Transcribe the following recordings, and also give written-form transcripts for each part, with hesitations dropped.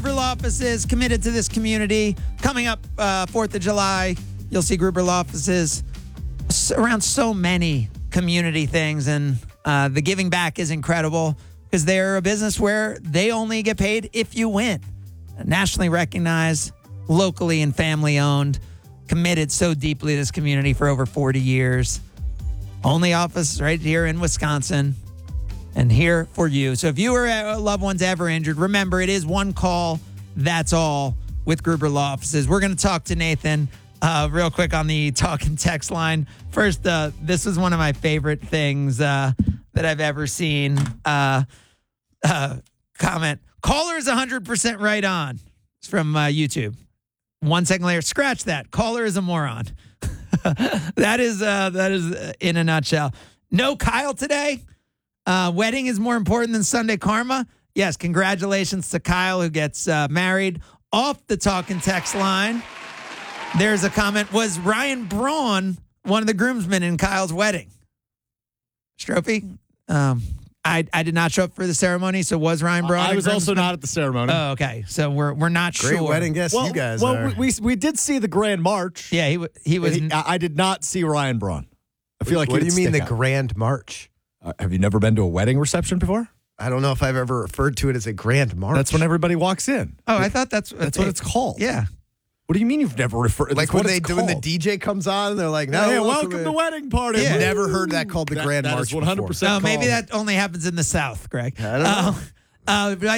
Gruber Law Offices, committed to this community. Coming up 4th of July, you'll see Gruber Law Offices around so many community things, and the giving back is incredible because they're a business where they only get paid if you win. Nationally recognized, locally and family owned, committed so deeply to this community for over 40 years. Only office right here in Wisconsin, and here for you. So if you or a loved one's ever injured, remember it is one call, that's all, with Gruber Law Offices. We're going to talk to Nathan real quick on the talk and text line. First, this is one of my favorite things that I've ever seen. Comment, caller is 100% right on. It's from YouTube. 1 second later, scratch that. Caller is a moron. That is in a nutshell. No Kyle today. Wedding is more important than Sunday karma. Yes, congratulations to Kyle who gets married. Off the talk and text line, there's a comment. Was Ryan Braun one of the groomsmen in Kyle's wedding? Strophe? I did not show up for the ceremony, so was Ryan Braun? I was also not at the ceremony. Oh, okay. So we're not Great sure. wedding guest you guys are. We did see the Grand March. Yeah, he was. I did not see Ryan Braun. I feel like what do you mean the out. Grand March? Have you never been to a wedding reception before? I don't know if I've ever referred to it as a Grand March. That's when everybody walks in. Oh, I thought that's what it's called. Yeah. What do you mean you've never referred? Like when the DJ comes on, they're like, "No, welcome to the wedding party." Yeah. Never heard that called the Grand March. 100%. No, maybe that only happens in the South, Greg. I don't know.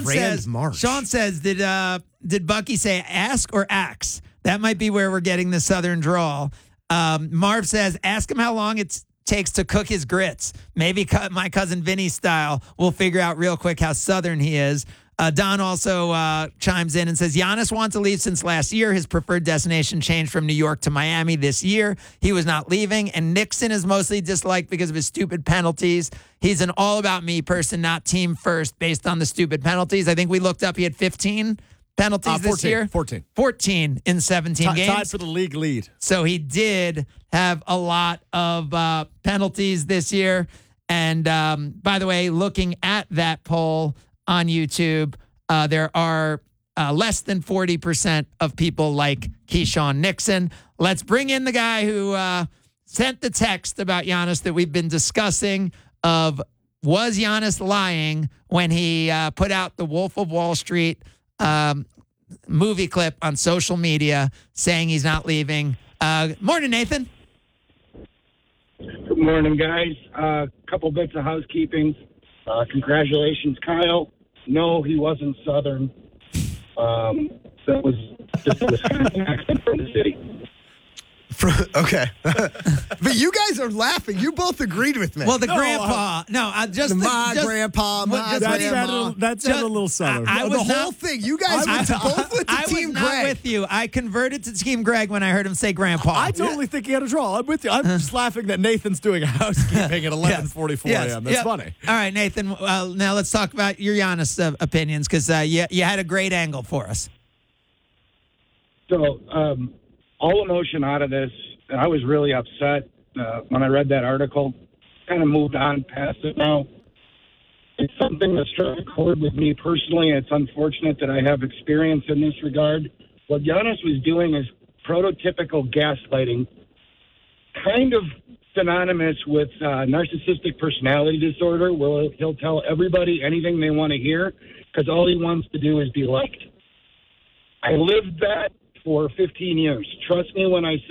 Sean says, did Bucky say ask or axe? That might be where we're getting the Southern drawl. Marv says, ask him how long it takes to cook his grits. Maybe my cousin Vinny style. We'll figure out real quick how Southern he is. Don also chimes in and says, Giannis wants to leave since last year. His preferred destination changed from New York to Miami this year. He was not leaving. And Nixon is mostly disliked because of his stupid penalties. He's an all-about-me person, not team first, based on the stupid penalties. I think we looked up. He had 15 penalties this year. 14 in 17 games. Tied for the league lead. So he did have a lot of penalties this year. And by the way, looking at that poll on YouTube, there are less than 40% of people like Keyshawn Nixon. Let's bring in the guy who sent the text about Giannis that we've been discussing of, was Giannis lying when he put out the Wolf of Wall Street movie clip on social media saying he's not leaving? Morning, Nathan. Good morning, guys. Couple bits of housekeeping. Congratulations, Kyle. No, he wasn't Southern. That was just a Wisconsin accent from the city. Okay. But you guys are laughing. You both agreed with me. Well, the grandpa. Grandpa, my grandma. That sounded a little Southern. The whole thing. You guys both went to Team Greg. I was not with you. I converted to Team Greg when I heard him say grandpa. I totally think he had a draw. I'm with you. I'm just laughing that Nathan's doing housekeeping at 11:44 a.m. That's funny. All right, Nathan. Now let's talk about your Giannis opinions, because you had a great angle for us. So, all emotion out of this. I was really upset when I read that article. Kind of moved on past it now. It's something that struck a chord with me personally. It's unfortunate that I have experience in this regard. What Giannis was doing is prototypical gaslighting, kind of synonymous with narcissistic personality disorder, where he'll tell everybody anything they want to hear because all he wants to do is be liked. I lived that for 15 years. Trust me when I say